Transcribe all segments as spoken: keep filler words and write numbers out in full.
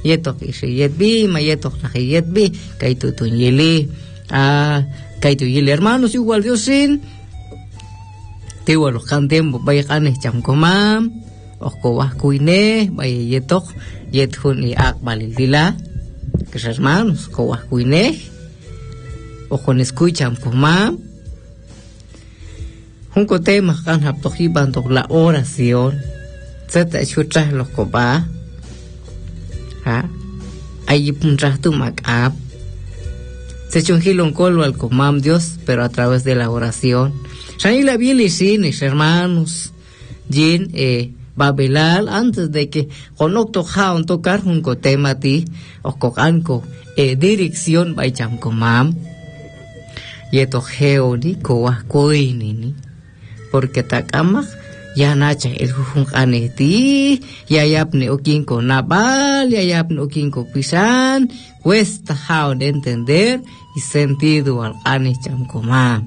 yetok ishiyetbi ma yetok najiyetbi kaitu tunyili ah kaitu yili hermanos igual Dios sin tiwa los cantembo bay kanes chamkomam oko wahkuine bay yetok yethun i akbalildila que hermanos ko wahkuine oko nescuchan komam un tema kan haptojiban tok la oración zeta chutra los coba ha ahí punta tu macab se chungilon colo al comam Dios pero a través de la oración shani la bielisin hermanos jin eh babelal antes de que conocto jaun tocar un tema ti o cocanco eh dirección by cham comam yeto geo ni ko koini ni porque takamak ya nacha el jujun aneti ya yapne okinko nabal ya yapne okinko pisan cuesta jaun entender y sentido al anicham komam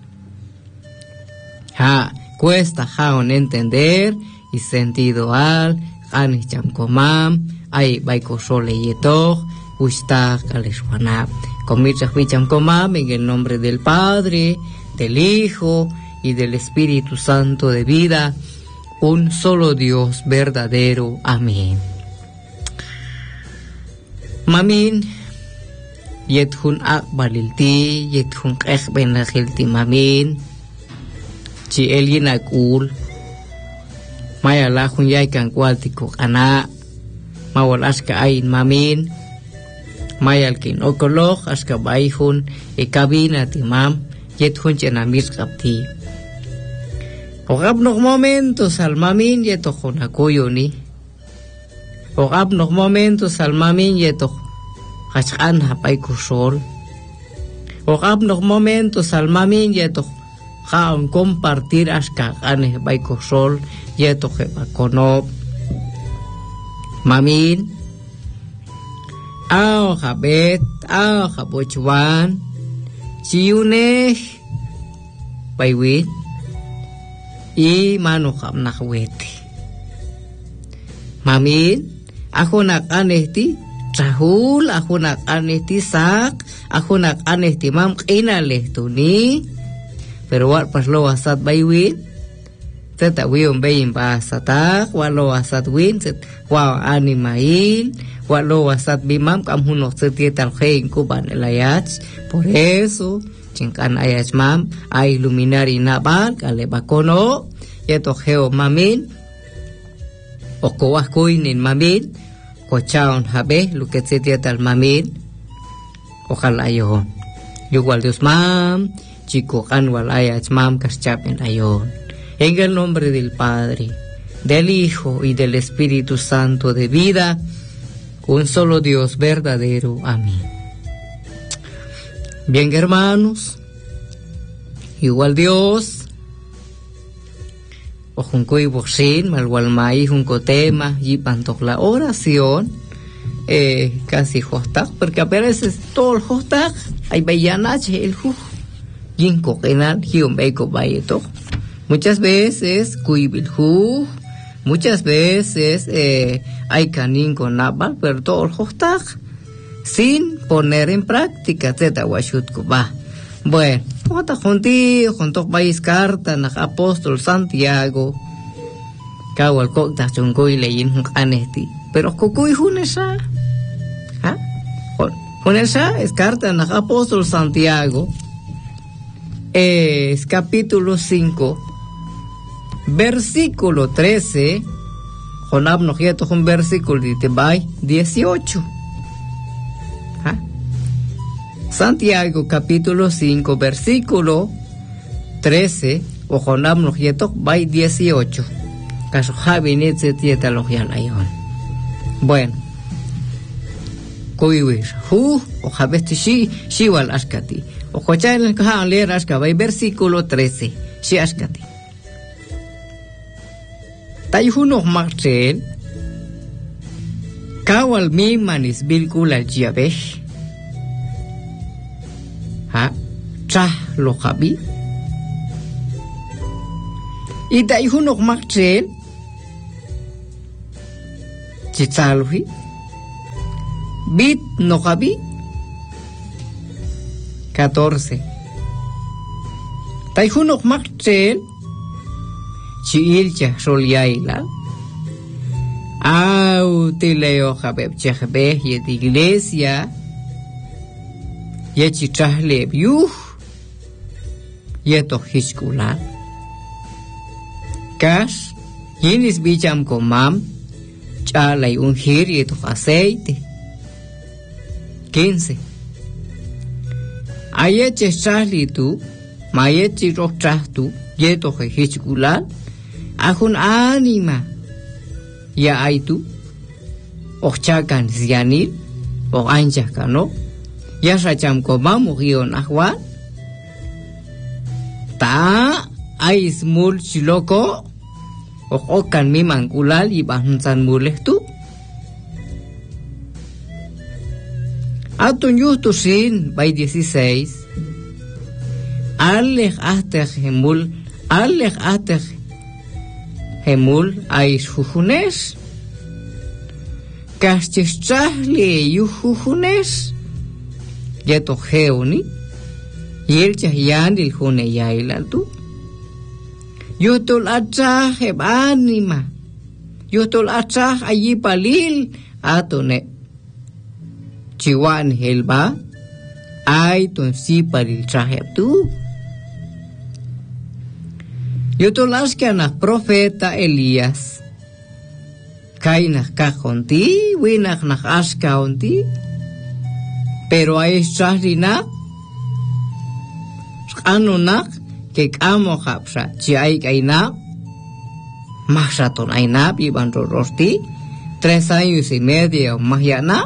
ha cuesta jaun entender y sentido al anicham komam ay baiko sole yeto gusta kaleshwana comita huicham komam en el nombre del Padre, del Hijo y del Espíritu Santo de vida, un solo Dios verdadero. Amén. Mamin yethun akbalilti yethun qehbenahilti mamin chi elin akul maya la hun yai kan kwaltiko ana mawal aska ain mamin mayal kin okolog aska baihun e kabina timam yethun chenamir kapti ogab nog momentos al mamin yeto khonakoyo ni ogab nog momentos al mamin yeto hachan hapay kusol ogab nog momentos al mamin yeto khaun compartir aska ane bay kusol yeto hebakono mamin ao habet ao habochwan chiune baywit y mano kham nakhwete mamin ako nak anesti trahul ako nak anesti sak ako nak anesti mam qinale tuni pero wat paslo asat baywit teta wium bayin ba satak walo asat win set wa animail walo asat bimam kam hunok setietal khain kuban elayat por eso chinkan ayach mam ay luminari nabal kale bakono yeto geo mamin o kowas kuinin mamin ko chaun habe luket setietal mamin ojalá yo igual Dios mam chico kan wal ayach mam kaschapen ayon en el nombre del Padre, del Hijo y del Espíritu Santo de vida, un solo Dios verdadero. Amén. Bien, hermanos, igual Dios, ojunkoy boxin, malwalmai, junco tema, y pantok la oración, eh, casi hostak, porque a veces todo el hostak, hay bayanache el juj, yinko kenal, hiom beiko bayeto. Muchas veces cuibilhu, muchas veces eh, hay canin con nabal, pero todo el hostak, sin poner en práctica, teta washut kuba. Bueno, jota junti, junto país carta, na apóstol Santiago, kawal kokta chunkoy leyin anesti, pero kukuy hunesa, ha, hunesa es carta na apóstol Santiago, es capítulo cinco. Versículo trece, Jonab no quieto un versículo de bay dieciocho. ¿Ah? Santiago capítulo cinco, versículo trece, o Jonab no quieto bay dieciocho. Caso Javinet se tieta logian ayon. Bueno, Kuiwir, hu, o Javesti shi, shiwal ashkati. O Jochain el Kahan leer ashka bay versículo trece, shi ashkati. Tayhunok marchen kawal mi manis bilkul al jiabesh ha trah lo khabi y tayhunok marchen chitsalhi bit no kabi. catorce. Taihunok makchel chiilcha solyaila. Au tileo jabeb chahbe yet iglesia yechi chahle yuh yeto hiskula. Cash yinis bicham komam chalay ungir yeto aceite. quince. Ayeche chahli tu mayechi rochahtu yeto hiskula. Ahun anima ya aitu ochchakan zianil o anchakano ya sacham komam ugion ahwa ta ais mul chiloko o okan mi mangulal y bahnsan mulehtu atun yuhtu sin by dieciséis alej ahteg hemul alej ahteg hemul ais jujunes kaschichahli yujujunes yeto heuni yelcha yanil june yailantu yutul achah anima yutul achah allí palil atone chiwan helba ay ton si palil chaheptu yutul askana profeta Elías kainak kajonti winak nak askaonti pero ay chahrina anunak que amo hapsa chi ay kaina masaton aina iban rosti tres años y medio mahyana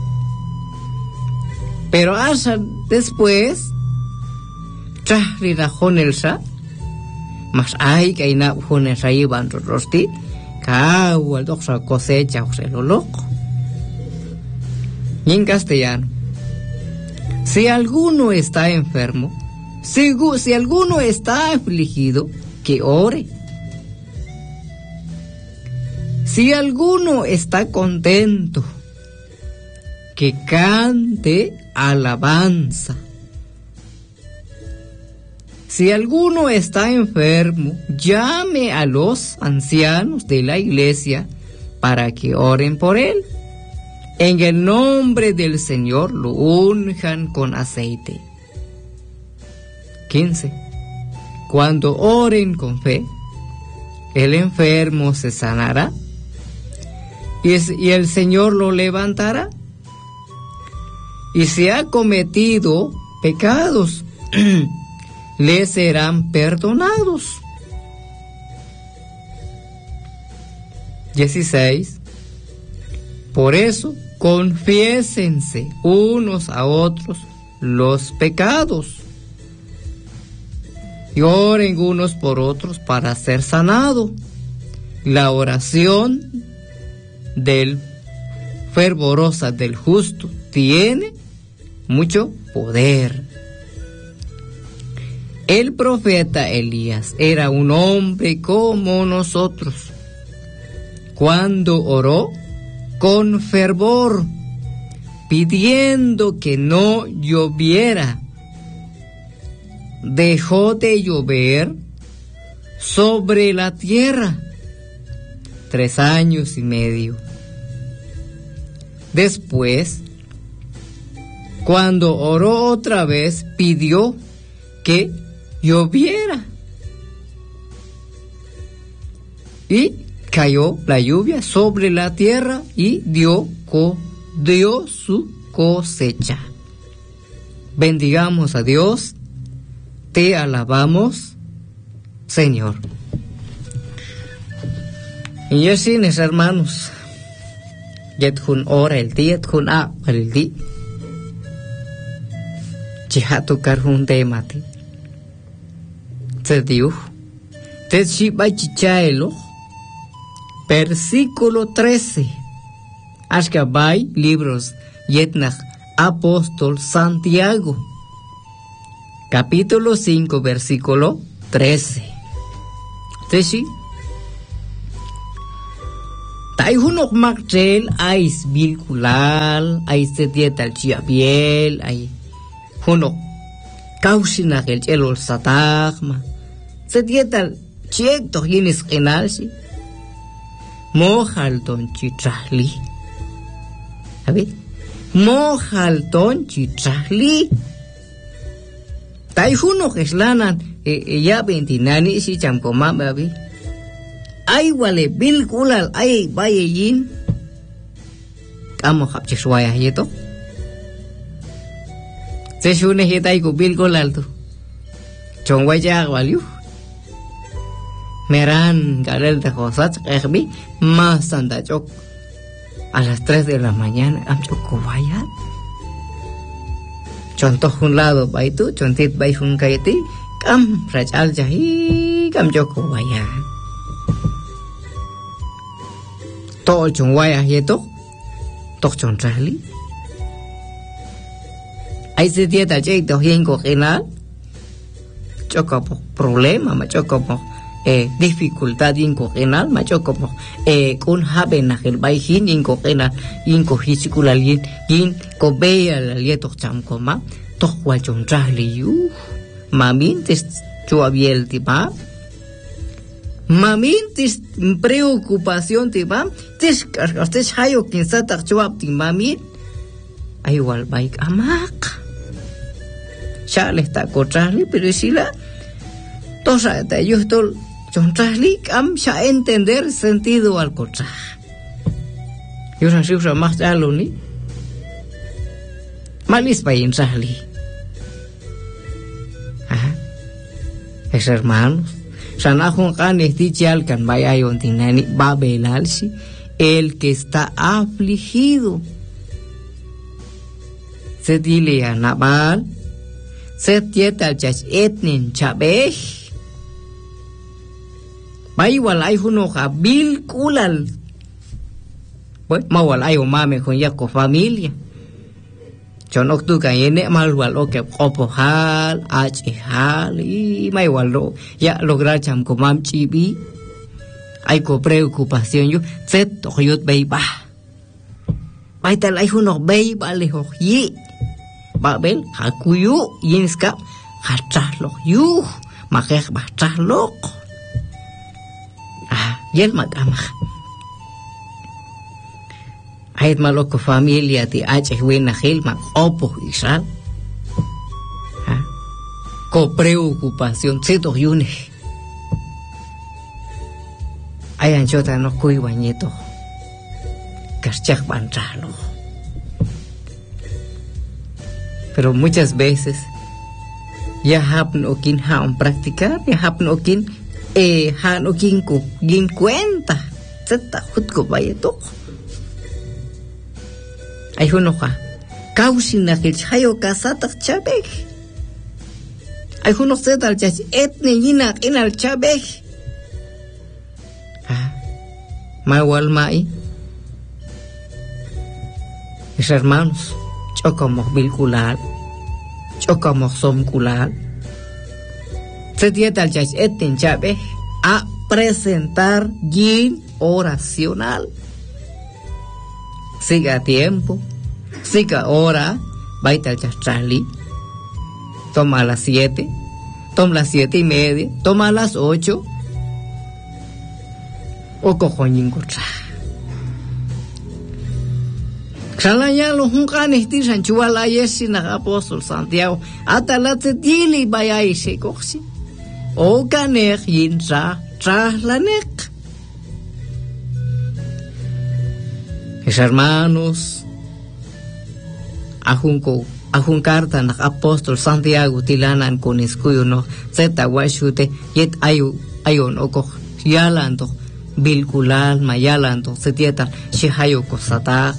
pero hasta después chahrina jonelsa mas ay kaina jonelsa iban rosti Kau al doxa cosecha o se lo loco. Y en castellano, si alguno está enfermo, si, si alguno está afligido, que ore. Si alguno está contento, que cante alabanza. Si alguno está enfermo, llame a los ancianos de la iglesia para que oren por él. En el nombre del Señor lo unjan con aceite. quince. Cuando oren con fe, el enfermo se sanará y, es, y el Señor lo levantará. Y si ha cometido pecados, le serán perdonados. dieciséis. Por eso, confiésense unos a otros los pecados y oren unos por otros para ser sanado. La oración del fervorosa del justo tiene mucho poder. El profeta Elías era un hombre como nosotros. Cuando oró con fervor, pidiendo que no lloviera, dejó de llover sobre la tierra tres años y medio. Después, cuando oró otra vez, pidió que lloviera y cayó la lluvia sobre la tierra y dio, co, dio su cosecha. Bendigamos a Dios, te alabamos, Señor. Y así, mis hermanos, yethun ora el día, yethun a el día, chihatu karhun temati. Te dijo, te chibachichaelo, versículo trece. Ashkabay, libros, Yetnach, Apóstol Santiago, capítulo cinco, versículo trece. Teshi, Tai hunok maktrel ay bilkulal, ay setietal chiabiel, ay hunok kausina el chelo satagma. Setietal chiek to hinis enalsi. Mojalton chitrahli. ¿Sabe? Mojalton chitrahli. Tai hunok eslanan ya veintinani si chamkoma babi. Ay wale bilkulal ay bayeyin. Kamu hapchiswaya yeto. Se shune hitay ko bilkulal tu. Chongwaya waliu. Meran galel de cosas erbi más santa chok. A las tres de la mañana am choko vaya. Chonto un lado baitu, chontit bai un kayeti, kam rachal jahi kam choko vaya. To chung waya yeto, tok chon trali. Ay se dieta jay to hien ko kenal. Choko problema ma choko eh dificultad yin ko kenal ma choko eh kun habe na el bai hin yin ko kenal yin ko hisikula yin yin ko be al yeto cham ko ma tok wa chon trali yu. Mamin tes chuabiel tipa. Mamin tis preocupación te va, tis tis hayo quien sa tak chuap ti mamin, ay wal baik amak. Ya le está cotrali, pero si la tosa te yo estoy chontrali am ya entender sentido al cotra. Yo no sé usa más algo ni malis bayin trali. Ah, es hermanos. Sanahun kan estichal kan bayayon tinani babelalsi el que está afligido. Se dile a Nabal, se tieta chach etnin chabej. Baywalay huno bil kulal. Pues mawalay umame con ya ko familia. Chonok tu kan yene mal wal oke opo hal ach hal y mai walo ya lograr cham ko mam chibi ay ko preocupación yo set to yot bay ba bay tal ay hunok bay ba le ho yi ba bel hakuyu yinska hachalo yu makeh ba chalok ah yel magama Ait maloko familia ti ache wena helma opo isal. Ha? Ko preocupación seto yune. Ayan chota no kuy bañeto. Kaschak bantralo. Pero muchas veces ya hapn okin haon practicar, ya hapn okin eh han okin ko gin cuenta. Seta hutko bayeto. Ay hunoja, kausina que chayo kasatak chabej. Ay hunok setal chach etne yina inal chabej. Ah, mawal mai. Mis hermanos, chocamos bilculal, chocamos somculal. Se dietal chach etne chabej a presentar yin oracional. Siga tiempo, siga hora, baita chastrali. Toma a las siete, toma a las siete y media, toma a las ocho. O cojoñín contra. Xalaya los juncanes tiran chuala yesin a apóstol Santiago. Hasta la tetili vaya y se coxi. O canej yintra tras la nec. Mis hermanos, ajunco, ajuncarta na apóstol Santiago tilanan con escuyo no, zeta guachute, yet ayu, ayon oko, yalanto, bilculal, mayalanto, setieta, shihayo cosata.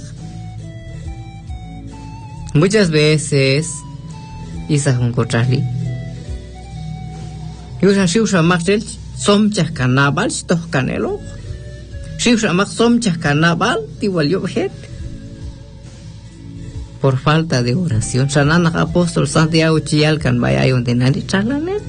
Muchas veces, isa junco trali. Yusan shiusha maktel, somchas canabal, stos canelo. Si llamas somchas carnaval, igual yo vet. Por falta de oración, sanana apóstol Santiago Chialcan vaya donde nadie chalanek.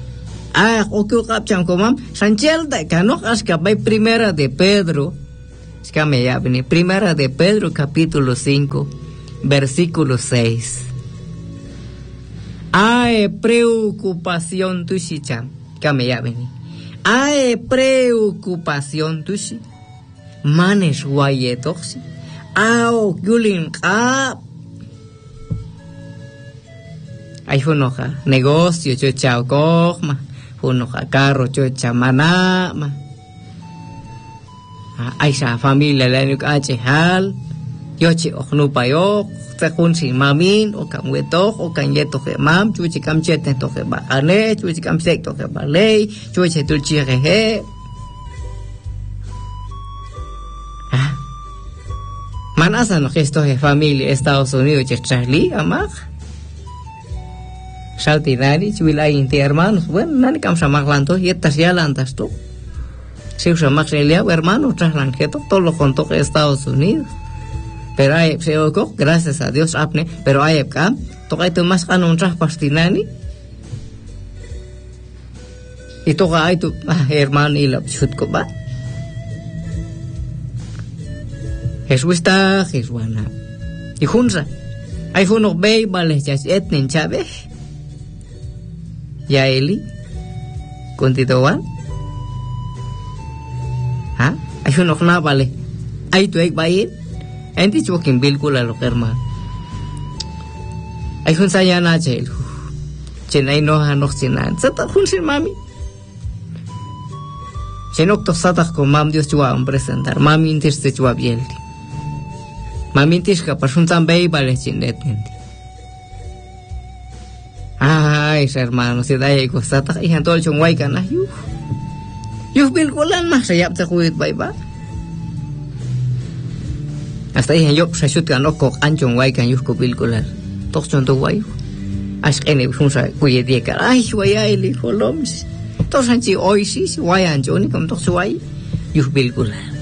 Ah, o que capchan comam, Sanchelda, que no has que vai primera de Pedro, Escame ya, vení. Primera de Pedro, capítulo cinco, versículo seis. Hay preocupación tushi cham. Escame ya, vení. Hay preocupación tushi. Manes guaye toxi. Ao gulin ka. Hay funoja negocio cho chao kogma. Funoja carro cho chamanama. Ay sa familia la nuk ache hal yo chi oknu payo ta kun si mamin o kam weto o kan yeto ke mam chu chi kam chet to ke ba ane chu chi kam sek to ke ba lei chu chi tul chi he he ah man asa no gesto he familia Estados Unidos che Charlie amag salti nani chu la inti hermanos bueno nani kam sa maglanto yetas ya lantas to si usa más realidad, hermano, traslanjeto, todo lo contó que Estados Unidos. Pero hay, se oco, gracias a Dios, apne, pero hay acá, toca tu más canon traspastinani. Y toca hay tu hermano y la chutcoba. Jesús está, Jesús ana. Y junza, hay unos beibales ya etnen chave. Ya Eli, contitoan. ¿Ah? Hay unos navales. Hay tu ek bayin. Enti chokin bilkul a lo hermano. Hay un sayana chel. Chenay no ha no chinan. Sata hun sin mami. Chenok to satak ko mam Dios chua un presentar. Mami intis te chua biel. Mami intis ka pasun tan bay vale chinet enti. Ay, hermano, si da ego satak ihan tol chung wai kana yu. Yuh bilkulan mah sayap sa kuit bay ba? Hasta ihan yop sa shoot kan okok anchong wai kan yuh ko bilkulan. Tok chon to wai. As ene fun sa kuye die ka. Ay waya ili koloms. Tok san chi oi si wai anchoni kam tok wai yuh bilkulan.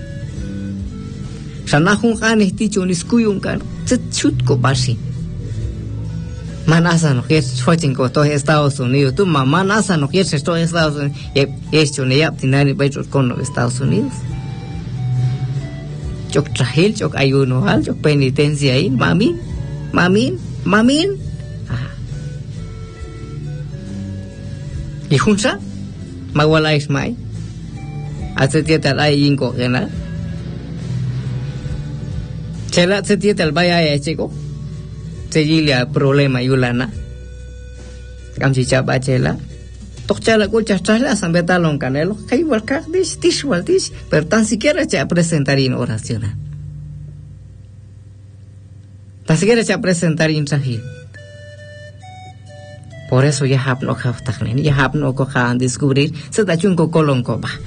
Sana hun kan ti chon skuyung kan. Tsit shoot ko basi. Manasa no quieres fucking con todo Estados Unidos. Tu mamá nasa no quieres todo Estados Unidos. Y esto ne ya tinani becho con los Estados Unidos. Chok trahil, chok ayuno hal, chok penitencia ahí, mamin, mamin, mamin. Ah. Y junsa, magwala ismay. Hace tieta la yinko gena. Chela hace tieta el vaya ya chico. Sejilia problema yulana kamsi chaba chela tok chala ko chastra sampai talon canelo kai walka dis dis waltis pero tan siquiera cha presentar en oración tan siquiera cha presentar en sahih por eso ya hab no khaftaknen ya hab no ko khan descubrir se da chunko kolon ko ba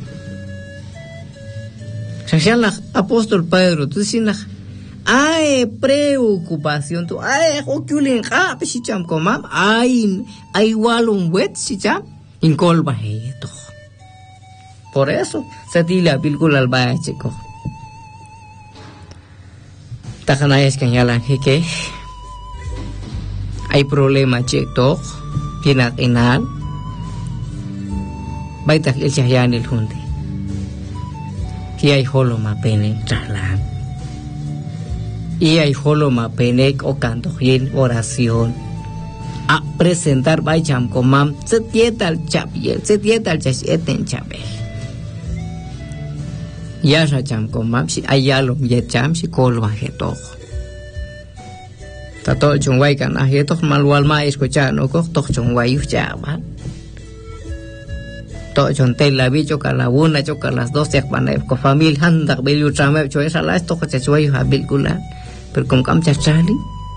Shashala apóstol Pedro tu sinah hay preocupación tu ay okulin ha si cham komam ay ay walun wet si cham in kolba heto por eso se tila bilkul al ba chico takana es kan yalan que hay problema cheto pinak inal baitak el chahyan el hundi que hay holo ma pene traslan y hay holo ma penek o canto yin oración a presentar bai cham komam se tieta al chapiel se tieta al chaseten chape ya sa cham komam si ayalom ye cham si kolwa heto tato chungwai kan a heto malwal ma escuchar no ko tok chungwai cha ba to chonte la bicho ka la una choca las dos yak banai ko famil handak belu chame cho esa la esto ko choi ha bilkula pero con cam chachali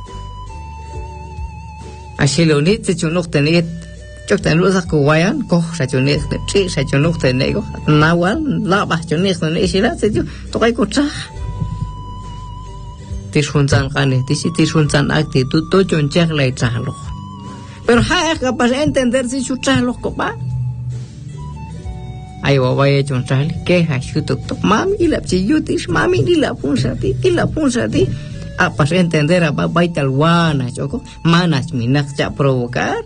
así lo ni te chunok tenet chok tan lu sa ko wayan ko sa chunek te tri sa chunok tenego nawal la ba chunek ne sila te to kai ko cha ti shunzan kane ti si ti shunzan actitud to chon chak lai chalo pero ha capaz entender si su chalo ko ba ay wawai chon chali ke ha shutok to mami la chiyutis mami ni la punsa ti ki la punsa ti apa entender apa baital wana choco manas minak cha provocar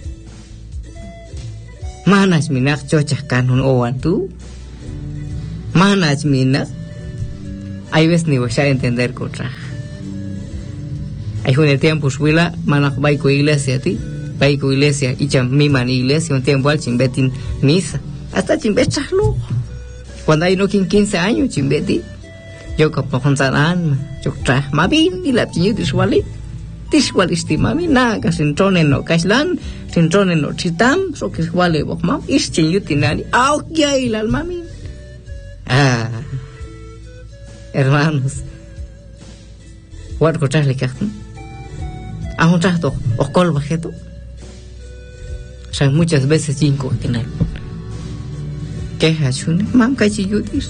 manas minak chocha kanun owan tu management hay veces ni voy a entender contra hay un el tiempo suela manak vai con iglesia ti vai con iglesia y cham mi man iglesia un tiempo al chimbetin misa hasta chimbechalo cuando hay no quince años chimbeti yo como con sanan yo tra mabin y la tiñu diswali diswali sti mami na ka sintrone no kaislan sintrone no chitam so que wale bok mam is tiñu tinani au ya y la mami ah hermanos what ko trasle ka a un trato o col bajeto son muchas veces cinco tinal que hachune mam ka chiyutis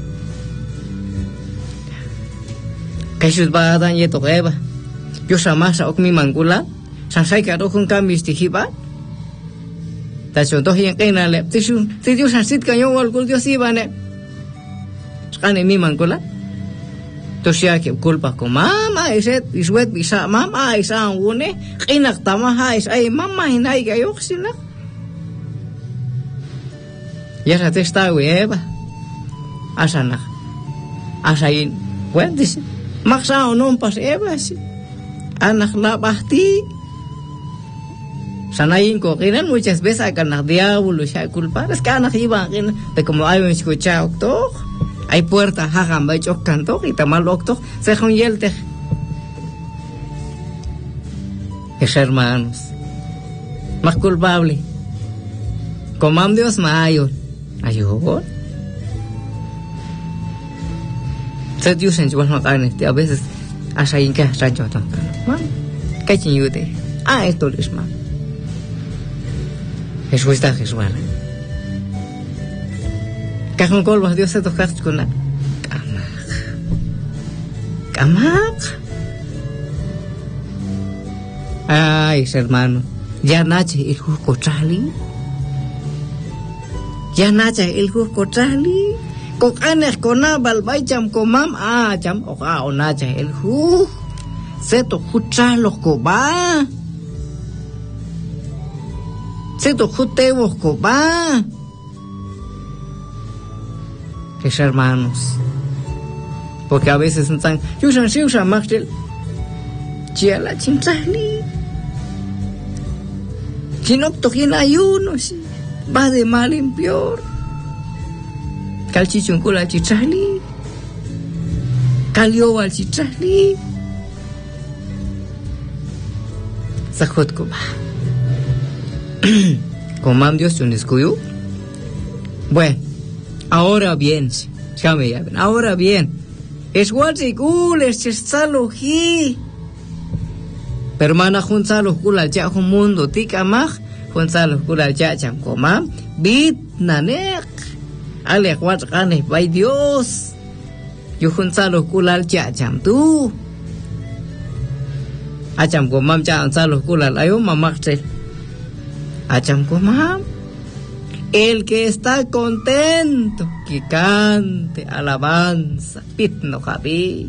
Kaisut ba dan yeto eba. Yo sama sa ok mi mangula. Sansai ka ro kun kamis ti hiba. Ta contoh yang kena le. Tisu tisu sansit ka yo wal kul yo siba ne. Skane mi mangula. To sia ke culpa ko mama iset iswet bisa mama isa ngune kinak tama ha is ay mama hinay ka yo sila. Ya sa testa eba. Asana. Asain. Well this maksa non pas ebas anak la bahti sanain ko kinan muchas veces akan diablo ya culpar es que anak iba kin de como hay un escuchado to hay puerta hagan va chocan to y tamal octo se con yelte es hermanos más culpable como Dios mayor ayudo se Dios en igual makan a veces hasta en que hasta yo tanto ¿no? ¿Qué chingute? Ah, esto es mal eso está Jesús ¿qué con colvas Dios se toca con la camak camak ay hermano ya nace el jugo trali ya nace el jugo trali Kok aneh kona balbay jam komam ah jam oka ona jahil hu seto kucha lo ko ba seto kutewo ko ba es hermanos porque a veces están yo san si usa magdel chiala chinchali chinok tokin ayuno si va de mal en peor Kalchi chungkula chichali Kalio wal chichali Sakot ko ba Comam Dios un descuyo Bueno Ahora bien Chame ya ven Ahora bien Es guachikul Es chestaloji Permana juntalo kula ya un mundo tika mag Juntalo kula ya cham comam Bit nanek Ale kuat kaneh by Dios. Yo juntalo kulal cha cham tu. Acham ko mam cha ansalo kulal ayo mamakte. Acham ko mam. El que está contento que cante alabanza. Pitno kabi.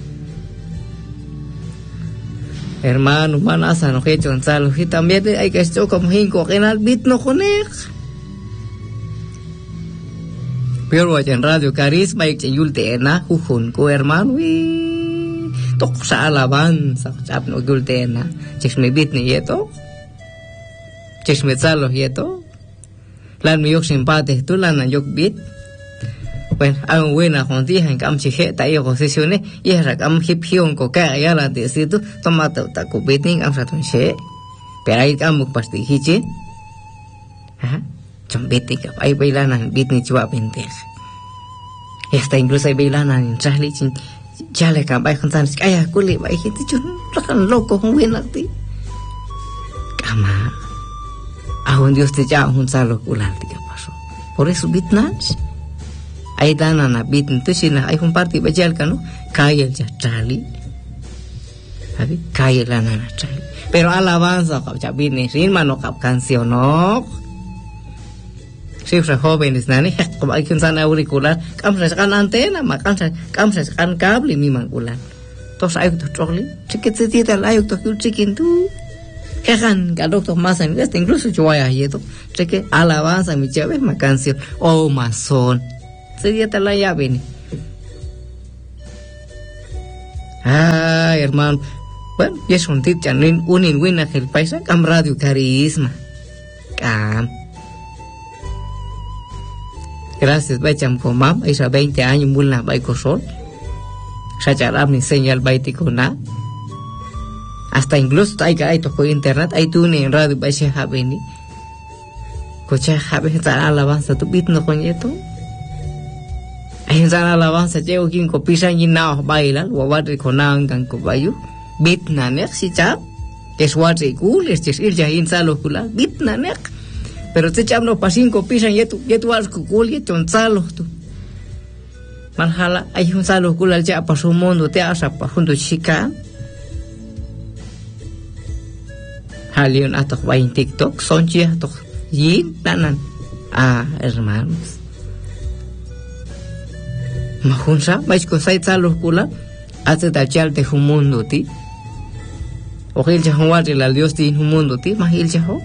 Hermano, manasa no que ansalo y también hay que esto como hinko kenal bitno konek. Pero en Radio Carisma y que yulte na jujun ko hermano y tok sa alabanza chap no yulte na chesme bit ni yeto chesme tsalo yeto lan mi yok simpate tu lan yok bit bueno an buena con día en cam chije ta yo posiciones y era cam hip hion ko ka ya la de situ tomata ta ko bit ni am sa ton she pero ahí cam pasti hiche ha Chambete que hay bailanan bit ni chua pendeja. Esta incluso hay bailanan en Charlie chin ya le can bai con tan ay culi bai gente chun rakan loco con buena ti. Cama. A un Dios te ya un salo culal ti pasó. Por eso bit nans. Hay danana bit tu sina hay un party bajal kan no kaya ya Charlie. Habi kaya la nana Charlie. Pero alabanza kap ya bit ni sin mano kap canción no. Sifra jóvenes nani como hay que usar auricular kamsa kan antena makan kamsa kan cable mi mangulan tos ay to chokli chiquete tita ay to chiquin tu que han ka doctor más en este incluso yo voy a yeto cheque alabanza mi chave ma canción oh mason se dieta la llave ni. Ay, hermano. Bueno, y es un tip chanin unin wina el paisa cam radio carisma. Cam. Gracias, bacham comam, esa veinte años mulna baiko sol. Sacharam ni señal baitico na. Hasta incluso hay que hay toco internet, hay tu ni en radio baisa habeni. Cocha habe ta alabanza tu bit no coñeto. Hay ta alabanza llevo quien copisa y na baila, o wadri conan kan ko bayu. Bit nanek si chap. Que es wadri cool, es ir ya in salo kula, bit nanek. Pero te chap no pasin copisa y tu y tu al cool y tu salo tu. Malhala hay un salo kula ya pa su mundo te asa pa junto chica. Halion atok ba en TikTok son chia atok yin tanan. Ah, hermanos. Mahunsa, vais con sai salo kula hace da chal de un mundo ti. O el ya huari la Dios ti un mundo ti, mahil ya ho.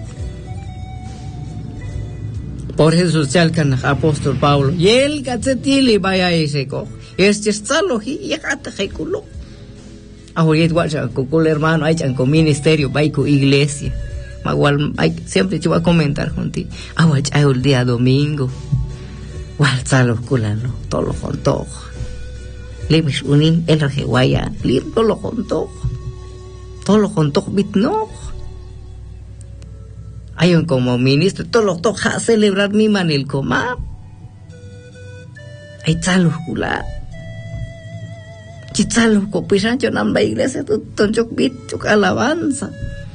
Por eso chalkan apóstol Pablo, y el gatzetili vaya ese co. Este salo hi y hasta heculo. Ahora es guacha con hermano hay con ministerio, vai con iglesia. Magual hay siempre te voy a comentar contigo. Ahora hay el día domingo. Wal salo culano, todo lo contó. Lemis unin el reguaya, lim todo lo contó. Todo lo contó bit no. Hay un como ministro, todo lo toca celebrar mi manil coma. Hay salo culano. Chitsalo copisan yo namba iglesia tu tonchok bit chok alabanza.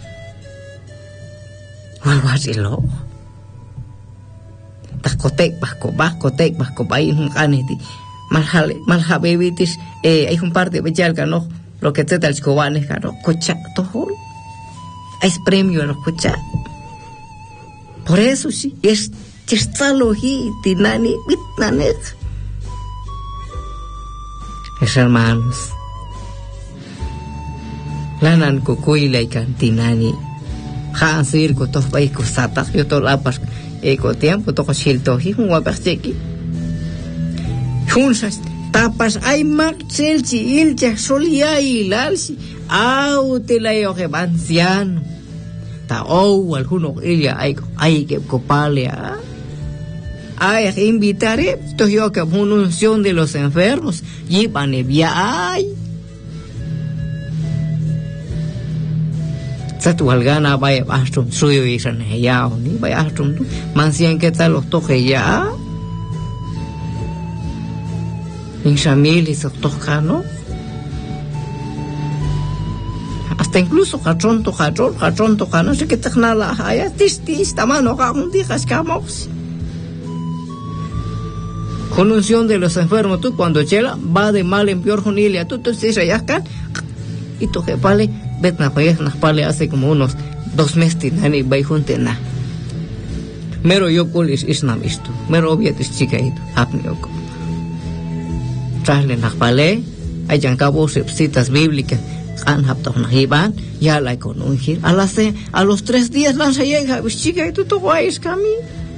Walwasilo. Takotek basko baskotek basko bai un caneti. Malhale malhabebitis eh hay un parte de belga no lo que te da el cobanes caro cocha todo. Hay premio a los cocha. Por eso sí es chitsalo hi tinani bitnanet. Es hermanos. Lanan kukuy lay cantinani. Han circo tos baiko sata yo to lapas eko tiempo to kosilto hi un wapasteki. Hunsas tapas ay marchelchi ilcha solia ilalsi au te la yo que anciano. Ta o alguno ella ay ay que copalea. Ay, invitaré, esto yo que una unción de los enfermos, y van a viajar. Satu algana vaya astrum suyo y san ya ni vaya astrum tu mancien que tal los toque ya. En Shamil y se toca no. Hasta incluso cachón to cachón cachón to no sé qué te nada haya tis tis tamano ka un día cascamos. Con unción de los enfermos, tú cuando chela va de mal en peor junilia, tú tú dices allá acá y tú que pale, vet na payas na pale hace como unos dos meses nani bay juntena. Mero yo colis isnam isto, mero obviat es chicaito, hapni oko. Trasle na pale, hay cabo citas bíblicas, han hapto na hiban, ya la con ungir, a las a los tres días lanza llega, es chicaito tú guayes cami.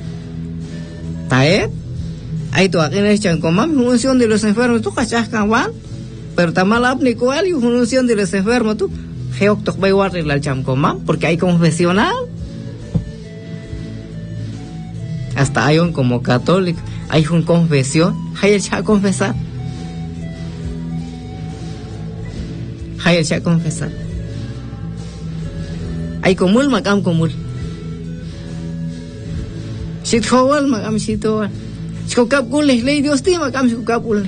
¿Tae? Hay tu aquí en el chancomam, unción de los enfermos, tú cachascan wan, pero tamal apni cual y unción de los enfermos, tú, geok tok bay warri la chancomam, porque hay confesional. Hasta hay un como católico, hay un confesión, hay el cha confesar. Hay el cha confesar. Hay comul macam comul. Sit howal macam sitowal. Sikukap kulih, lay Dios ti makam sikukap kulih.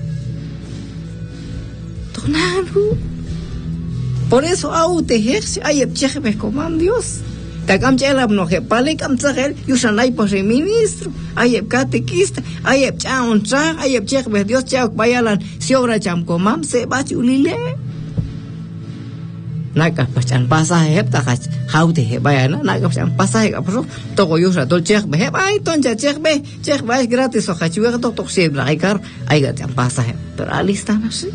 Tonalo. Por eso au te ejerce, ay epcheje me coman Dios. Takam chelab no que pale kam tsagel, yusanay por el ministro, ay ep catequista, ay ep chaun cha, ay ep cheje me Dios chauk bayalan, si obra cham comam se bachulile. Naka pachan pasaje hep takach haute he bayana naka pachan pasaje kapro toko yusa tol chek be hep ay tonja chek be chek be gratis o hachiwe to tok se blaikar ay gatan pasaje pero alistan así.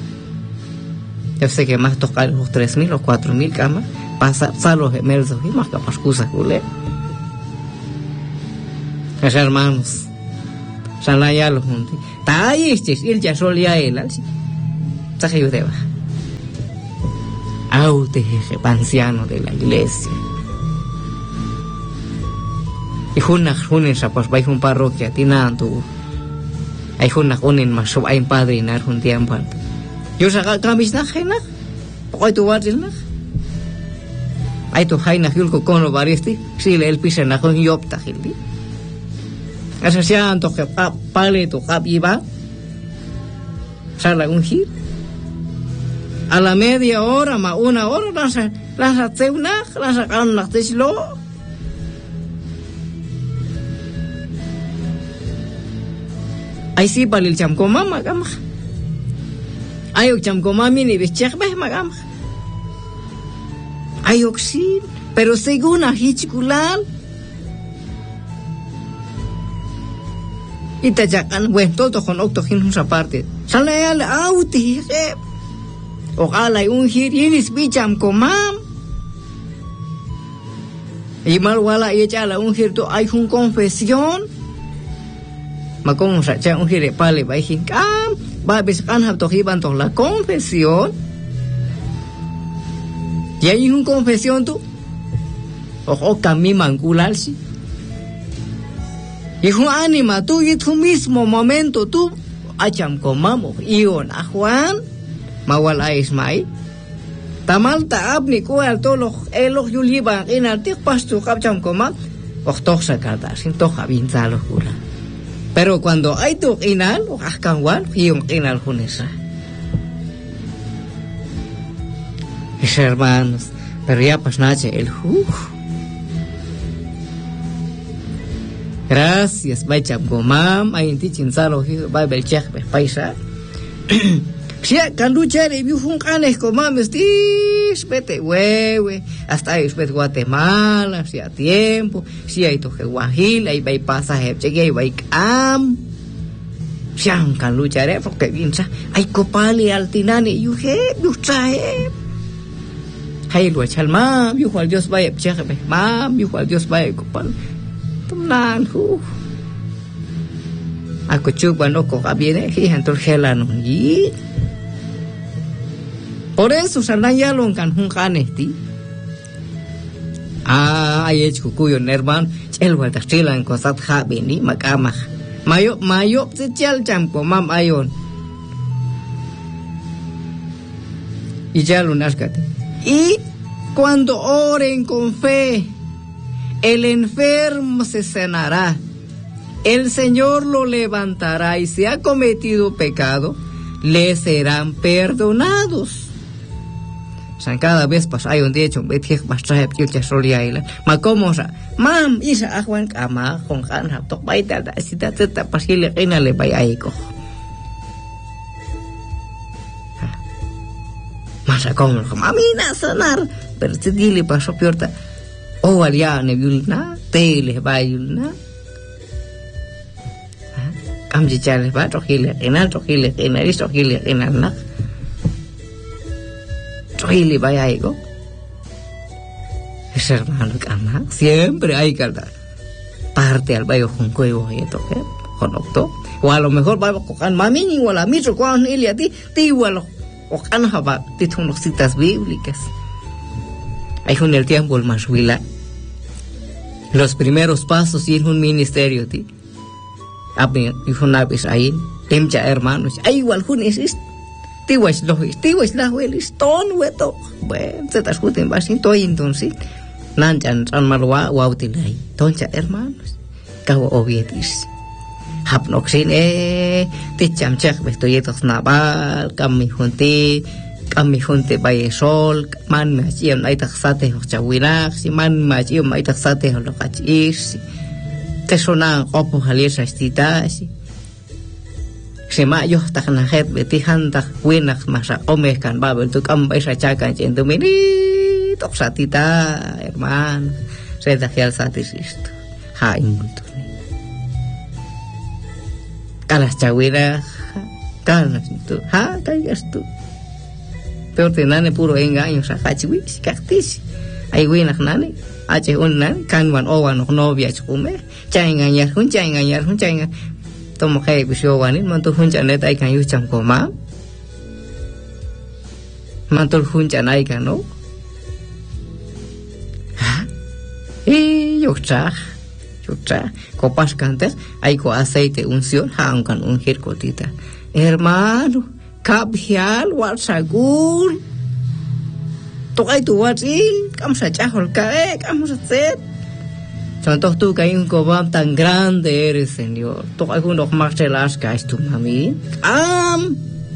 Yo sé que más tocar los tres mil o cuatro mil camas pasa salos gemelos y más capas cosas culé. Mis hermanos, Sanayalo junti. Taístis, il ya solia el, alsi. Sajayudeva. Aute, jefe, anciano de la iglesia. Y junak junin sapos vai jun parroquia tinantu. Ay junak unin masuk ay padrinar jun tiempo. Yo saca kamis na jenak. Pokoy tu wadil na. Ay tu hay na yulko kono baristi. Sile el pisa na jun yopta hildi. Asa siya anto que pale tu kap iba. Sala un hit. A la media hora, ma una hora, lanza, lanza teunak, lanza kanak teslo. Ay si balil jam komam magamah. Ayok jam komam ini becek beh magamah. Ayok sin, pero según a hichkulal. Ita jakan wen todo con octo hin sa parte. Salaya la auti he. Ojalá un hir inis bicham komam. Y mal wala echala un hir to hay un confesión. Makom saja un hire pale baihin kam ba beskan hab to hiban to la confesión. Y hay un confesión tu ojo kami mangulal si. Y un anima tu y tu mismo momento tu acham komamo ion a Juan mawal a Ismail. Tamal taab ni ko al to lo elo yuliba in al tik pastu kapcham komam oktok sakata sin to habin zalo kula. Pero cuando hay tu inal, o ascangual, y un inal junesa. Mis hermanos, pero ya pues nace el ju. Gracias, baicham gomam, hay en tichin salo, vai belchak, paisa. Si kan luchar y vio un canes comam, estis, vete huewe, hasta ahí es Guatemala, si a tiempo, si hay toje guajil, ahí va y pasa, llegué ahí va y cam. Si han kan luchar, porque piensa, hay copali altinani, yo he, yo trae. Hay lo echal mam, yo cual Dios vaya, cheque, mam, yo cual Dios vaya, copal. Tumnan, hu. Ako chupa no coja viene, y entonces la no y. Por eso sanaya lo kan hun kanesti. Ah, ay hecho cuyo hermano, el vuelta estila en cosas habini macama. Mayo mayo se chal champo mam ayon. Y ya lo nascate. Y cuando oren con fe, el enfermo se sanará. El Señor lo levantará y si ha cometido pecado, le serán perdonados. San cada vez pas hay un día un betie basta piucha solia ila. Ma como sa, mam isa ahwan kama con han hab tok bai ta sita teta pasile ina le bai ai ko. Masa como mamina sanar, pero te dile paso piorta. O alia ne viulna, te le bai yulna. Kam ji chale ba to hile ina to hile ina isto hile ina na. Troili vaya algo. Es hermano cama. Siempre hay que dar parte al bayo con cuevo y esto, ¿eh? Con octo. O a lo mejor va a coger mami ni o la mitro cuando él y a ti, te igual o canaba, te son las citas bíblicas. Hay un el tiempo el más huila. Los primeros pasos y en un ministerio, ti. Abi, y una vez ahí, temcha hermanos. Hay igual un existe. Tiwas lohis, tiwas lahuelis, ton weto. Bueno, se te escuten basito y entonces. Nanchan san malwa wautilai. Toncha hermanos. Kawa obietis. Hapnoxin eh. Ticham chak bestoyetos naval. Kami junti. Kami junti baye sol. Man machiam ay taksate ho chawinak. Si man machiam ay taksate ho lokachis. Te sonan opo haliesa estitasi. Semayo tak nahet betihan tak winak masa omeh kan babel tu kambay sa chakan chendo mini tok satita hermano se dahial satis isto ha ingutu kalas chawira kalas tu ha kayas tu pero tenane puro engaño sa hachiwi kaktis ay winak nane ache un nan kan wan owan novia chume cha engañar hun cha engañar hun cha engañar tomo kay bisyo wanin mantul hunja net ay kan yu cham ko ma mantul hunja nai kan no ha y yukcha yukcha copas cantes hay co aceite unción han kan ungir cotita hermano kabhial wal sagul tokai tu watil kam sa chahol kae kam sa set Santos tú que hay un cobam tan grande eres, Señor. Tú hay unos marcelas que es tu mami. ¡Am!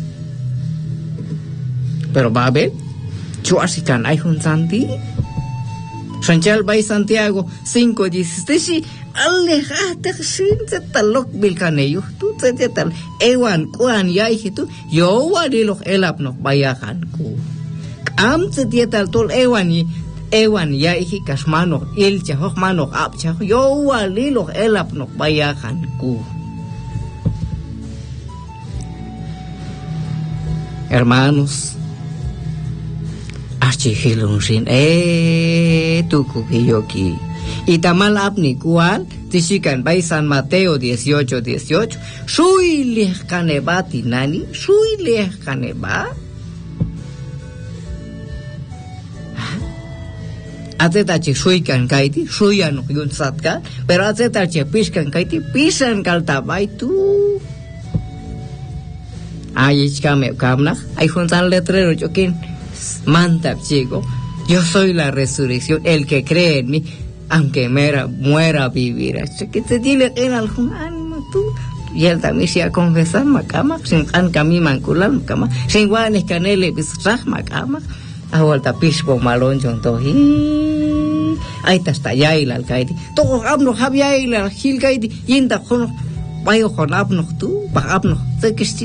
Pero va a ver, yo así can hay un santi. Sanchal Bay Santiago cinco dieciséis. Alejate sin se talok bil caneyo. Tú se te tal. Ewan kuan ya hijitu. Yo wadi los elap no bayakan ku. Am se te tal tol ewan y Ewan ya ihi kasmano il chahok mano ap chahok yo walilo elap no bayakan ku. Hermanos, achi hilung sin eh tuku kiyoki. Itamal apni kual tisikan bay San Mateo dieciocho dieciocho. Sui leh kaneba tinani, sui leh kaneba. Ateta che suikan kaiti, suyan yun satka, pero ateta che piskan kaiti, pisan kaltabay tu. Ay, ichkame kamna, ay juntan letrero chokin, mantap chico, yo soy la resurrección, el que cree en mí, aunque muera, muera vivirá. Que te dile en algún ánimo tú. Y él también se ha confesado macama, sin an kami mankulan macama, sin guanes canele bisrah macama. Awalta pispo malon jontohi ay tasta yaila alkaidi to abno habyaila hilkaidi yinda khono bayo khon abno tu ba abno tekisti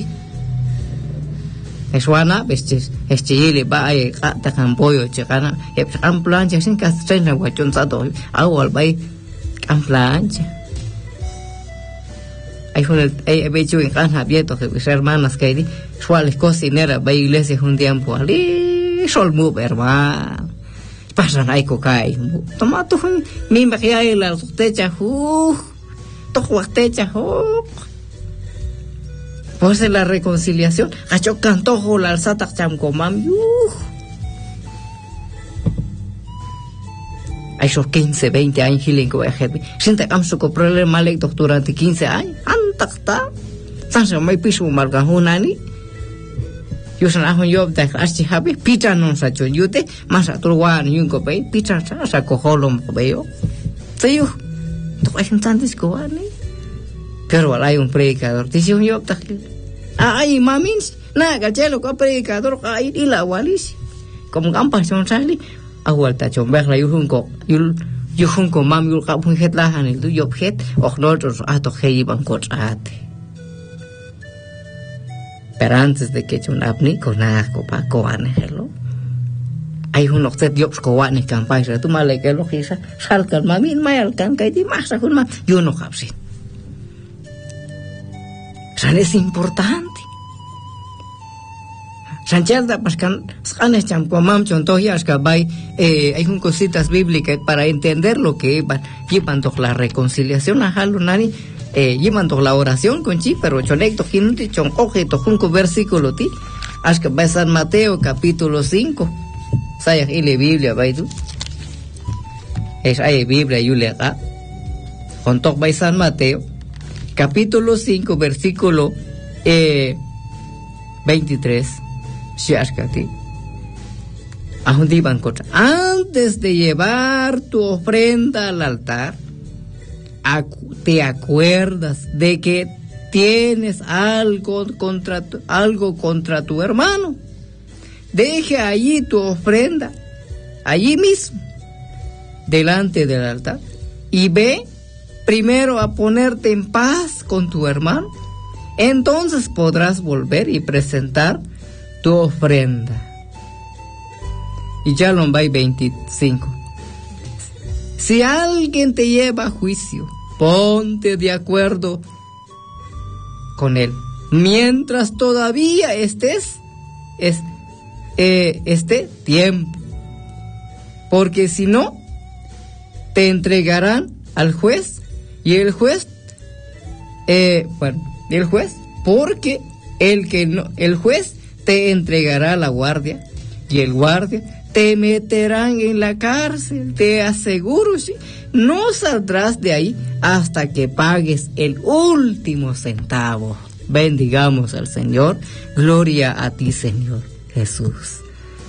eswana bestis estile ba ay ta campoyo chekana e am plancha sin castrena guachon sado awal bay am plancha ay con el ay becho en kan abierto que mis hermanas kaidi suales cocinera ba iglesia un tiempo ali sol mu hermano pasan ay ko kay toma tu mi bakya la techa hu to techa hu pues la reconciliación acho canto la alzata cham komam yu ay esos quince veinte años hilen ko ejet siente am su ko problema le durante quince años antakta sanse mai pisu marga hunani yo san ajo yo de así habe pita non sa chonyute más atruan yun ko pe pita sa sa ko holom ko veo seyo to hay tantos ko ani pero hay un predicador dice yo ta ay mamins na gachelo ko predicador ay ila walis como gampas son sali awal ta chomber la yun ko yul yun ko mam yul ka pun het la hanil du yo het och nosotros ato hei ban ko ate. Pero antes de que un apni con asco pa coane hello hay unos set yops coane campais tu male que lo gisa salkan mamin mai alkan kai di masa kun ma yo no hapsi san es importante Sanchelda pascan sanes cham ko mam chonto yaska bai eh hay un cositas bíblicas para entender lo que van llevan la reconciliación a halo nani eh llevan la oración con chi pero chonecto kinti chon objeto junco versículo ti aska bai San Mateo capítulo cinco saya ile Biblia bai tu es hay Biblia yule acá junto bai San Mateo capítulo cinco versículo eh veintitrés Shiashkati antes de llevar tu ofrenda al altar te acuerdas de que tienes algo contra tu, algo contra tu hermano. Deje allí tu ofrenda, allí mismo, delante del altar, y ve primero a ponerte en paz con tu hermano. Entonces podrás volver y presentar tu ofrenda. Y ya lo va veinticinco. Si alguien te lleva a juicio, ponte de acuerdo con él mientras todavía estés es, eh, este tiempo, porque si no te entregarán al juez y el juez eh, bueno, el juez, porque el que no, el juez te entregará a la guardia y el guardia te meterán en la cárcel, te aseguro, ¿sí? No saldrás de ahí hasta que pagues el último centavo. Bendigamos al Señor. Gloria a ti, Señor Jesús.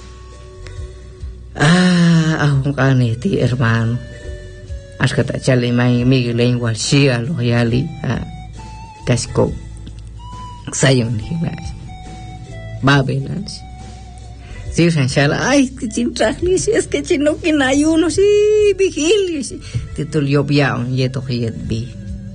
Ah, ti, hermano. Ashkata chale mai Miguel en Walshia lo yali a Casco. Sayon hinay. Babelans. Sí, Shanshala, ay, que chin trajlis, es que chin no que hay uno, sí, vigilis. Titul yobiaon yeto yet bi.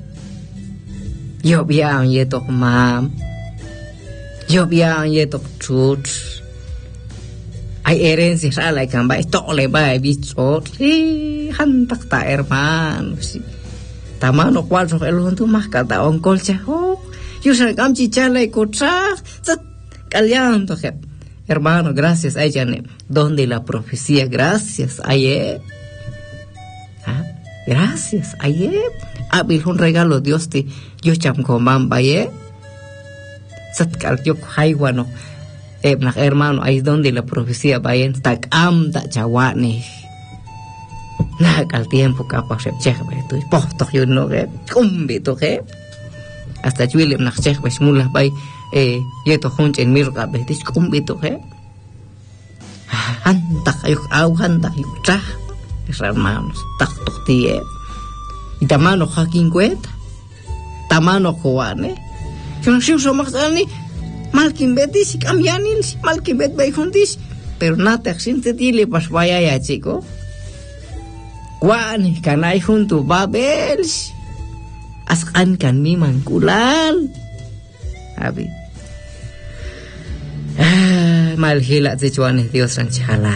Yobiaon yeto mam. Yobiaon yeto chut. Hay herencias a la camba, esto le va a bichot, sí, hantak ta hermano, sí. Tamano cual so el huntu más kata on colcha, oh, yo se cam chichala y cocha, sat caliando, hermano, gracias a ella, donde la profecía, gracias a ella, ¿ah? Gracias a ella, habil un regalo Dios te, yo cham comam baye, sat cal yo haiguano. Eh, hermano, ahí donde la profecía va en tak am tak chawane. Nah, al tiempo capaz se cheja, tu posto yo no que cumbito que hasta chuile nak cheja pues mulas bay eh yeto junch en mir ka betis cumbito que hanta yo au hanta yo cha hermanos tak totie y tamano hakin cuenta tamano koane yo no sé so más ani Malkin betis, cambianil, malkin bet beijundis, pero nada, siente tile pas vaya ya chico. Guan, canay junto babels, askan kan mi mankulal. Abi. Ah, malhila te chuanes Dios ranchala.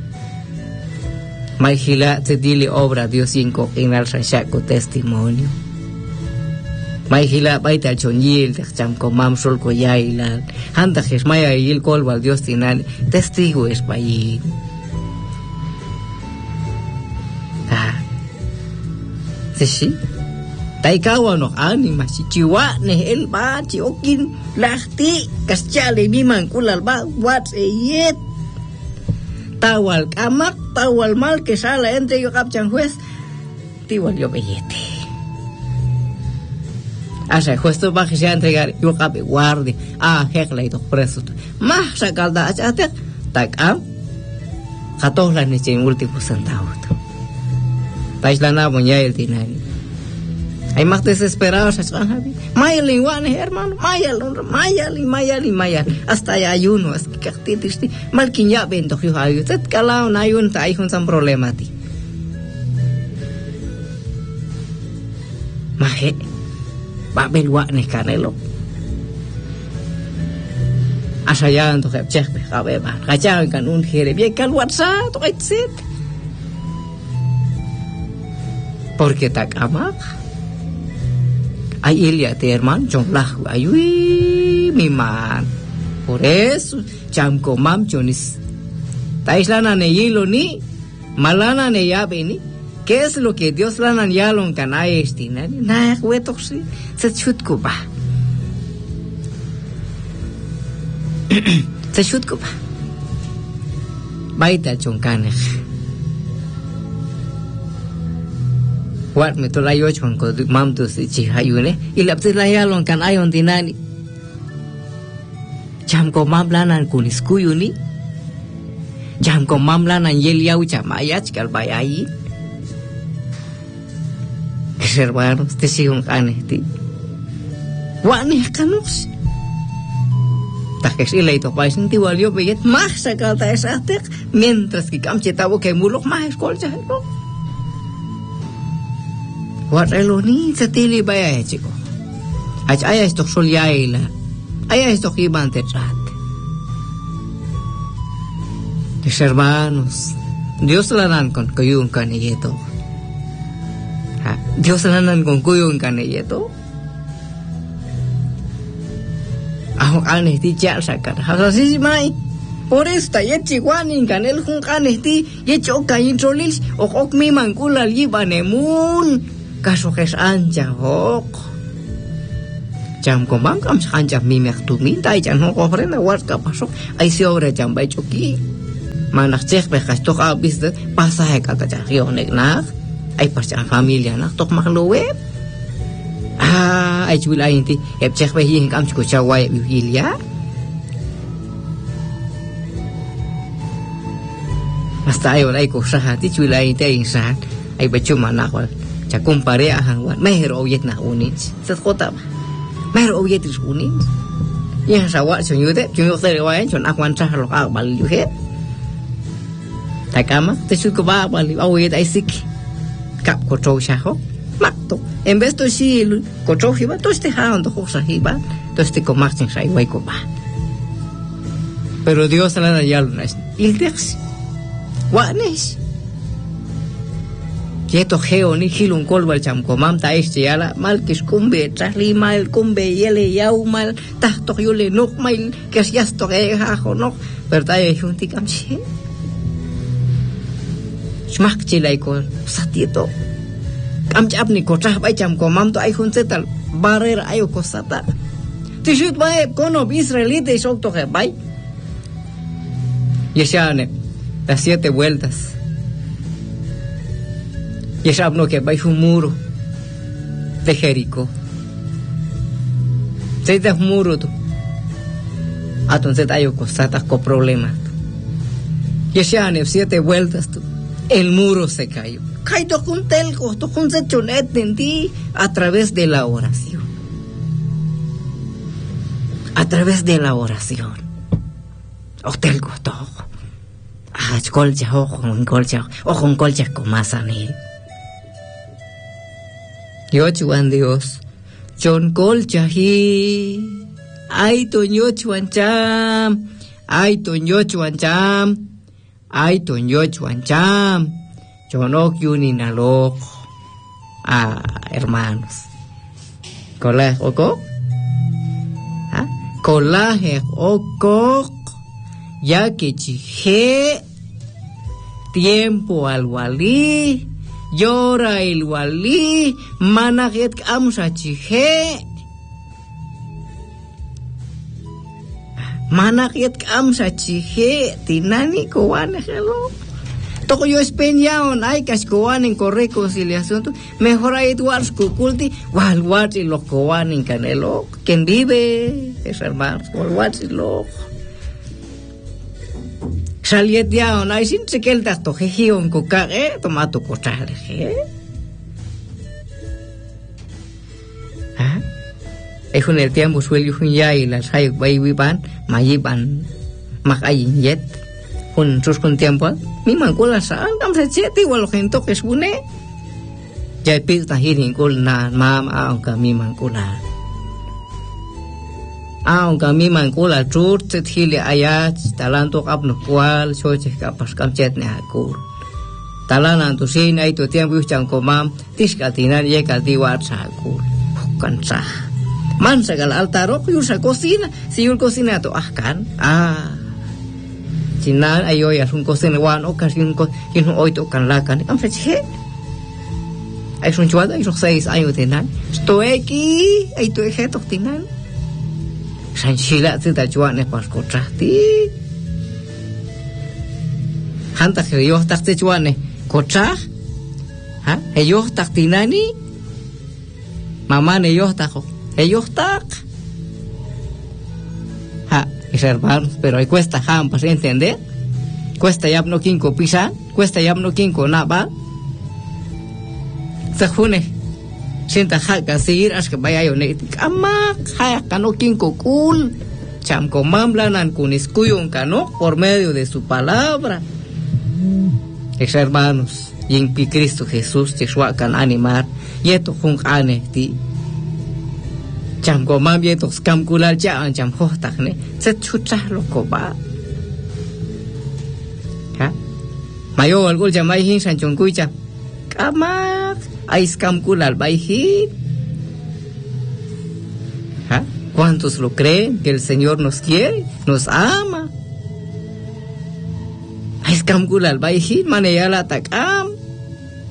Malhila te dile obra Dios cinco en al ranchaco testimonio. May hila baita chonyil de cham komam sol ko yailan hanta jes maya yil kol wal Dios tinan testigo es bayin ah sí taikawa no anima si chiwa ne el ba chi okin lahti kaschale mi mankulal ba wat yet tawal kamak tawal mal que sala entre yo capchan juez tiwal yo bellete. Asa justo va que se entregar yo cabe guardia ah hekla ito preso más sakalda achate tak am katos la neche último centavo taislana bonya el dinari hay más desesperados a mayali wane hermano mayali mayali mayali mayali hasta ya ayuno es que activisti malquinya bendo yo ayu tet kalao na ayun ta ayun san problema ti mahe Babel wa ne canelo asayan to check be gabe ba gajan kan un jere bien cal WhatsApp to etcet porque ta kama ay ilia te hermano jong lah ayui mi man por eso cham komam chonis taislana ne yilo ni malana ne yabe ni. ¿Qué es lo que Dios la nanyalon kanay estina? Na huetok si se chutko ba. Se chutko ba. Baita chonkanek. Wat me to la yo chonko mam to si chihayune y la pse la yalon kanayon dinani. Jam ko mam lanan kuniskuyuni. Jam ko mam lanan yel yau chamayach kal bayayi. Hermanos, te sigo un canesti. Guanes canos. Tajes y leito país en Tiwalio Bellet más sacada esa tec, mientras que camchetabo que mulo más escolcha, ¿no? Guarrelo ni se tili vaya, chico. Allá esto sol ya ila. Allá esto iban te trate. Mis hermanos, Dios la dan con coyun canilleto. Dios nanan con cuyo en caneyeto. Ajo canesti ya sacar. Así mai. Por esta ya chihuani en canel con canesti ya choca y trolis o ok mi mancula libanemun. Caso que es ancha ok. Jam komam kam hanjam mi mektumi dai jan ho ofrenda wat ka pasok ai si obra jam bai choki manak cek be kas tok abis de pasahe kata ja nek nak ai pasang familia nak tok maklowe ah ai chula inti ep cek be hi kam chu chawai bi hilia hasta ai olai ko sahati chula inti insan ai bacu manak wal ja compare a hangwan mehro yet na unin set kota mehro yet is unin ya sawa chunyude chunyuk te wae chon akwan cha lo ka bal yu he takama te su ko ba bal au yet ai sik kap ko cho sha ho makto en vez to si ko cho hiba to este ha on to ho sa hiba to este ko martin sai wai ko ba pero Dios la da yal nas il tex wa nes Yeto geo ni hilun kolbal cham komam ta este yala mal kis kumbe trasli mal kumbe yele yau mal tahto yule nok mal kes yasto ge ha honok berta e junti kamche smak chilai ko satieto kamche apni ko tra bai cham komam to ai hun setal barer ayo ko sata tishut bai kono israelite sok to ge bai yeshane las siete vueltas y sabno que vai un muro de Jericó. Se da un muro tu. Entonces hay cosas con problemas. Y ya en siete vueltas tu. El muro se cayó. Cayó con telco, to con se chonet en ti a través de la oración. A través de la oración. O telco todo. Ah, colcha ojo, un colcha, ojo un colcha con más anil. Yo chuan Dios, John colcha hi, ay toño chuan cham, ay toño chuan cham, ay toño chuan cham, chonok yuninalok, ah, hermanos, colag oko, ah, colaje oko, ya que chije, tiempo al walí, llora el walí, managet amsa chije, managet amsa chije, tinani kowan hello. Toko yo espeñaon ay kas kowan en reconciliación, mejor ay tuars kukulti, walwat y los kowan en canelo, quien vive es hermanos, walwat y los Saliet ya on ay sin sekel ta to hehion ko ka eh tomato ko chale he ah e hun el tiempo suelio hun ya y las hay baby ban mayiban mak ayin yet hun sus con tiempo mi man ko la sa am se cheti wal gento que sune ya pil ta hirin ko na mam a ka mi man ko la aunque a mí mancula churt se hile ayat talento apno cual soche capas camchet ne akur talanan tu sin ay tu tiempo uchan komam tiskatinan ye katiwat sa akur kansa man sagal altaro yusa cocina si yul cocina to ahkan ah sinan ayo ya sun cocina wan ocasión ko kin hoy to kan lakan am feche ay sun chuada ay seis años tenan estoy aquí ay tu eje to tinan Sanchila te da juan es pas contrati. Hanta que yo takte juan es contra. Ha? Ellos taktinani. Mamá ne yo tajo. Ellos tak. Ha, es hermano, pero hay cuesta ham para entender. Cuesta ya no quinco pisa, cuesta ya no quinco naba. Se june. Sienta haka seguir as que vaya yo ne amak haya kano kinko cool cham komam lanan kun escuyon kano por medio de su palabra es hermanos y en Cristo Jesús te kan animar yeto jung ane ti cham komam yeto skam kulal ja an cham hotak ne se chucha lo ko ba ha mayo algol jamai hin san chong kuicha kamak Ais camculal baihi. ¿Ah? ¿Cuántos lo creen que el Señor nos quiere, nos ama? Ais camculal baihi, maneyala takam.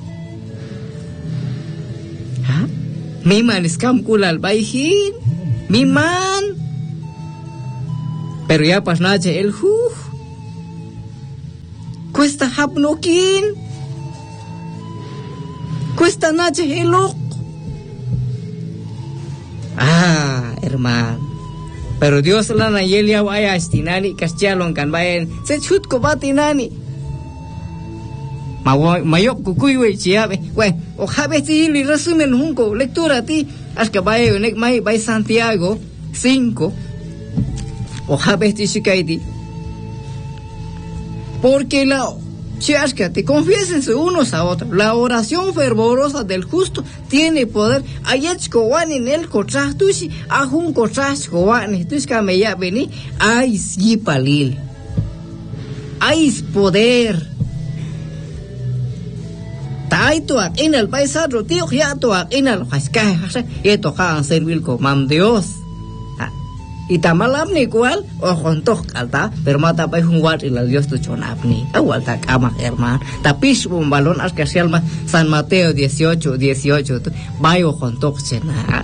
¿Ah? Mi man es camculal baihi, mi man. Pero ya pas nache el huh. Cuesta hapnokin. Cuesta nache el ok. Ah, hermano. Pero Dios la na yelia vaya estinani castialon kan bayan. Se chut ko batinani. Ma mayok kukuy we chiabe. We, o jabe ti li resumen junco lectura ti. Aska bayo nek mai bay Santiago cinco. O jabe ti shikaiti. Porque la te confiésense unos a otros. La oración fervorosa del justo tiene poder. Ayech kowan en el kotrach tushi, ahun kotrach kowan, tushka me ya veni, ais yipalil. Ais poder. Taito ak en el paisadro, tío, ya to ak en el haskai, esto han servir como mam Dios. Y tamalam ni cual o contoh kalta pero mata pa un wat ila Dios tu chonapni awal tak ama herman tapi un balón ascasial ma San Mateo dieciocho dieciocho bai o contoh chena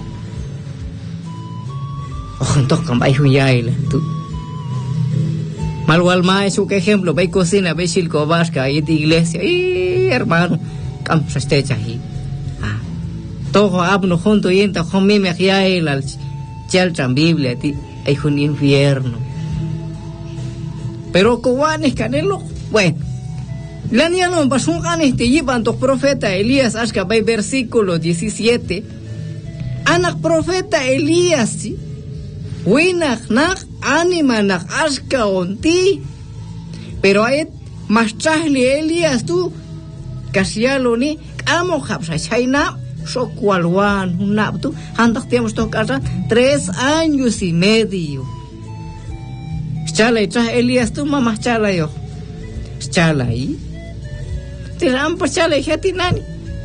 o contoh kan bai hun yaila tu malwal mai su que ejemplo bai cocina bai silco vasca y de iglesia y hermano cam este chahi ah todo abno junto y enta con mi me yaila chal tram Biblia ti hay un infierno. Pero cobanes canelo, bueno, la niña no pasó un canes te llevan tus profeta Elías, hasta ve versículo diecisiete. Anak profeta Elías, sí. Winak nak anima nak aska onti. Pero hay más trasli Elías tú, casialo ni, amo hapsa chaina. Socualwan, un napto, antes tenemos tocar tres años y medio. Chala y trae Elías tu mamá chala yo. Chala y. Te rampa chala y jeti nani.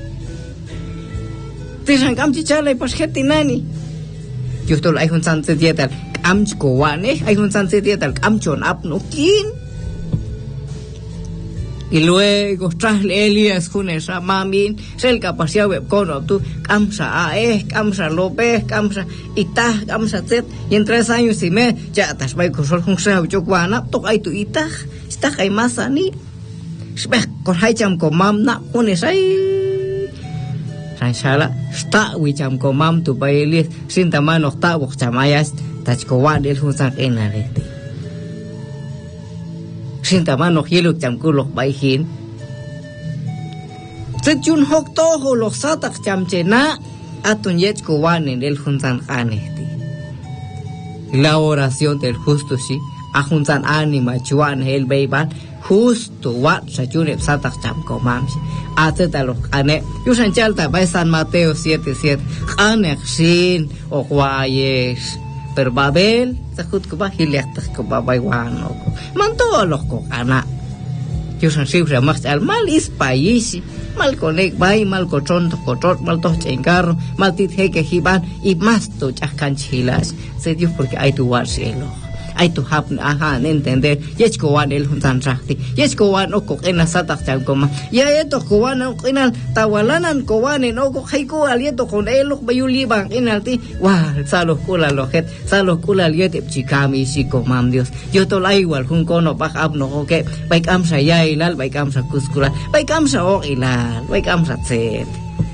Te rancam chala y pas jeti nani. Yo estoy hay un sanse dietal, amchko wane, hay un sanse dietal, amchon apno kin. Y luego tras Elías Junes a Mamin, el capacidad web con tú, Kamsa Aes, Kamsa López, Kamsa Itah, Kamsa Zet, y en tres años y medio ya te has con sol con seu chocuana, toca y tu Itah, está hay más ani. Spek con Haicham con Mam, na Junes ahí. Ranshala, está Wicham con Mam, tu Bailies, sin tamano octavo, chamayas, Tachcoan, el Junsan en arete. Sin tamano hielo cham kulo baihin. Sejun hok toho los satak cham chena atun yech kowan en el juntan anesti. La oración del justo sí, a juntan anima chuan el beiban justo wat sajun satak cham komam. Ateta los ane. Yusan chalta by San Mateo siete siete. Anek sin o guayes. Pero Babel, sa hut ko ba hilektas ko ba baywano ko. Mantolos ko kana. Yo san siempre más al mal is país, mal conek bay, mal cochon ko trot, mal to chengar, mal tit heke hiban y más to chascan chilas. Se Dios porque hay tu cielo. Hay tu hapn aha entender. Yech ko wan el huntan rakti. Yech ko wan oko ena satak chal koma. Ya eto ko wan enal tawalanan ko wan en oko hay ko alieto con elok bayuli bang enalti. Wah, salos kula lojet, salos kula liete chikami siko mam Dios. Yo to la igual hun kono pak abno oke. Baik amsa ya ilal, baik amsa kuskula, baik amsa ok ilal, baik amsa set.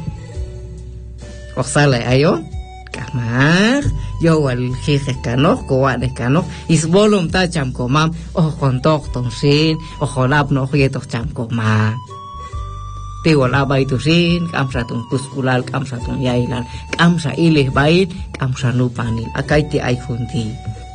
Oksale ayo. Kamar, yo al jeje cano, coanes cano, is volum ta cham comam, o con ton sin, o con abno jetos cham comam. Tigo la baitusin, kamsa tun kuskulal, kamsa tun yailan, kamsa iles bail, kamsa nupanil, akaiti ay junti.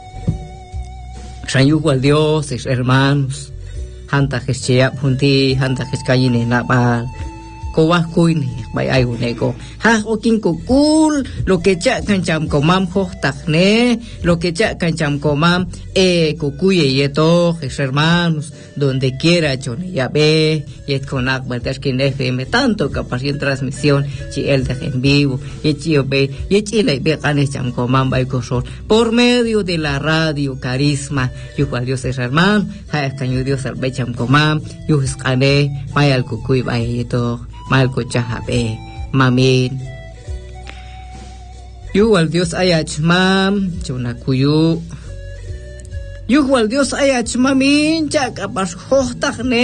San yugo al Dios, es hermanos, hanta gescheap junti, hanta geskayine nabal. Kowah kuini bay ay unego ha oking kukul lo que cha kancham komam ho takne lo que cha kancham komam e kukuye yeto hermanos donde quiera chone ya ve yet konak baltas kin F M tanto capacidad en transmisión chi el de en vivo y chi be y chi le be kanes cham komam bay kosol por medio de la radio Carisma yo cual Dios es hermano ha kanyu Dios al becham komam yo es kane bay al kukuy bay yeto mal ko chahabe mamin Yuwal Dios ayachmam chunakuyu. Yuwal Dios ayachmamin chakapas hojtaqne